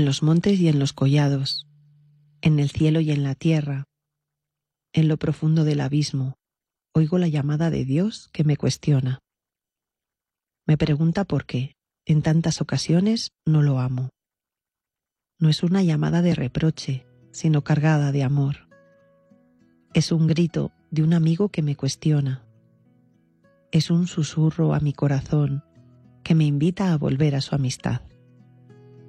los montes y en los collados, en el cielo y en la tierra, en lo profundo del abismo, oigo la llamada de Dios que me cuestiona. Me pregunta por qué, en tantas ocasiones, no lo amo. No es una llamada de reproche, sino cargada de amor. Es un grito de un amigo que me cuestiona. Es un susurro a mi corazón que me invita a volver a su amistad.